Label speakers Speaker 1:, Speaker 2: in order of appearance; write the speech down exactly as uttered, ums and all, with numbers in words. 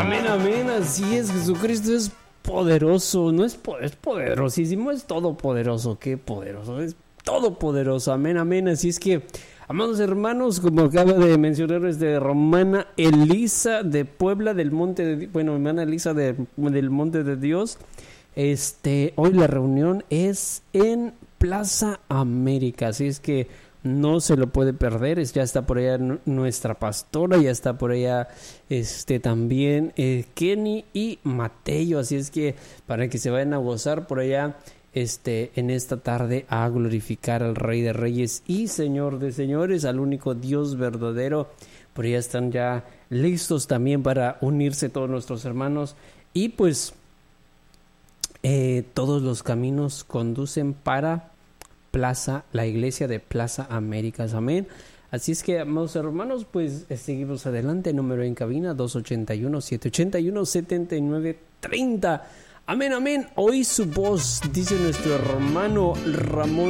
Speaker 1: Amén, amén, así es, Jesucristo es poderoso, no es, po- es poderosísimo, es todopoderoso, qué poderoso, es todopoderoso, amén, amén, así es que, amados hermanos, como acaba de mencionar este hermana Elisa de Puebla del Monte de, bueno, hermana Elisa de, del Monte de Dios, este, hoy la reunión es en Plaza América, así es que no se lo puede perder, es, ya está por allá nu- nuestra pastora, ya está por allá este también eh, Kenny y Mateo, así es que para que se vayan a gozar por allá este en esta tarde a glorificar al Rey de Reyes y Señor de Señores, al único Dios verdadero. Por allá están ya listos también para unirse todos nuestros hermanos y pues eh, todos los caminos conducen para Plaza, la iglesia de Plaza Américas, amén. Así es que, amados hermanos, pues eh, seguimos adelante. Número en cabina dos ochenta y uno, setecientos ochenta y uno, setenta y nueve treinta. Amén, amén. Oí su voz, dice nuestro hermano Ramón